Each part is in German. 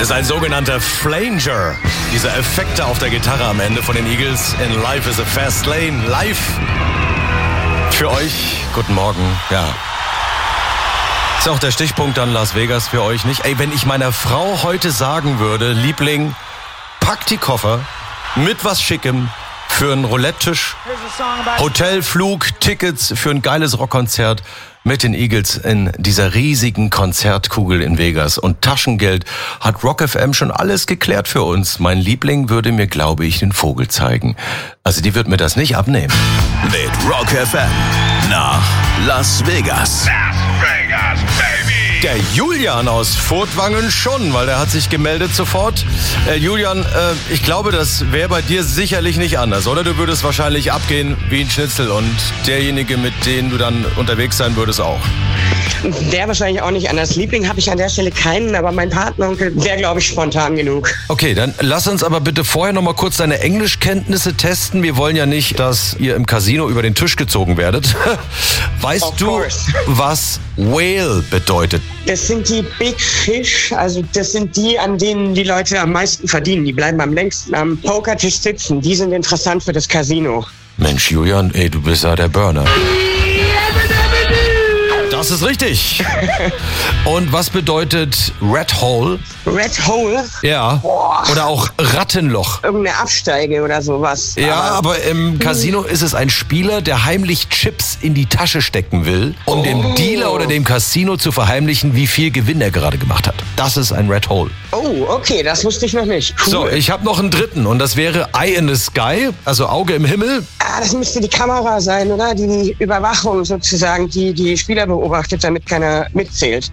Es ist ein sogenannter Flanger. Diese Effekte auf der Gitarre am Ende von den Eagles in Life is a Fast Lane. Live für euch. Guten Morgen. Ja. Ist auch der Stichpunkt dann Las Vegas für euch, nicht? Ey, wenn ich meiner Frau heute sagen würde, Liebling, pack die Koffer mit was Schickem für einen Roulette-Tisch, Hotelflug, Tickets für ein geiles Rockkonzert mit den Eagles in dieser riesigen Konzertkugel in Vegas und Taschengeld, hat Rock FM schon alles geklärt für uns. Mein Liebling würde mir, glaube ich, den Vogel zeigen. Also die wird mir das nicht abnehmen. Mit Rock FM nach Las Vegas. Der Julian aus Furtwangen schon, weil der hat sich gemeldet sofort. Julian, ich glaube, das wäre bei dir sicherlich nicht anders, oder? Du würdest wahrscheinlich abgehen wie ein Schnitzel und derjenige, mit dem du dann unterwegs sein würdest, auch. Der wahrscheinlich auch nicht anders. Liebling habe ich an der Stelle keinen, aber mein Patenonkel wäre, glaube ich, spontan genug. Okay, dann lass uns aber bitte vorher noch mal kurz deine Englischkenntnisse testen. Wir wollen ja nicht, dass ihr im Casino über den Tisch gezogen werdet. Weißt du, was Whale bedeutet? Das sind die Big Fish, also das sind die, an denen die Leute am meisten verdienen. Die bleiben am längsten am Pokertisch sitzen. Die sind interessant für das Casino. Mensch, Julian, ey, du bist ja der Burner. Das ist richtig. Und was bedeutet Red Hole? Red Hole? Ja. Boah. Oder auch Rattenloch. Irgendeine Absteige oder sowas. Ja, aber im Casino ist es ein Spieler, der heimlich Chips in die Tasche stecken will, um dem Dealer oder dem Casino zu verheimlichen, wie viel Gewinn er gerade gemacht hat. Das ist ein Red Hole. Oh, okay, das wusste ich noch nicht. Cool. So, ich habe noch einen dritten und das wäre Eye in the Sky, also Auge im Himmel. Ah, das müsste die Kamera sein, oder? Die Überwachung sozusagen, die Spieler beobachtet, damit keiner mitzählt.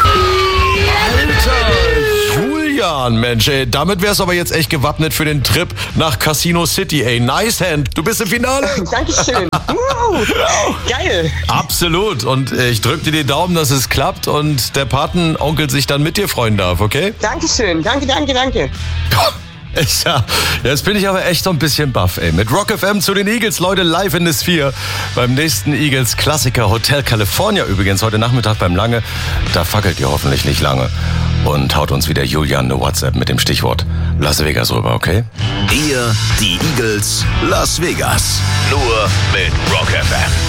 Alter, Julian, Mensch, ey, damit wär's aber jetzt echt gewappnet für den Trip nach Casino City, ey. Nice hand, du bist im Finale. Dankeschön. Geil. Absolut. Und ich drück dir die Daumen, dass es klappt und der Patenonkel sich dann mit dir freuen darf, okay? Dankeschön. Danke. Ja, jetzt bin ich aber echt so ein bisschen baff, ey. Mit Rock FM zu den Eagles, Leute, live in the Sphere. Beim nächsten Eagles-Klassiker Hotel California übrigens heute Nachmittag beim Lange. Da fackelt ihr hoffentlich nicht lange. Und haut uns wieder Julian eine WhatsApp mit dem Stichwort Las Vegas rüber, okay? Ihr, die Eagles, Las Vegas. Nur mit Rock FM.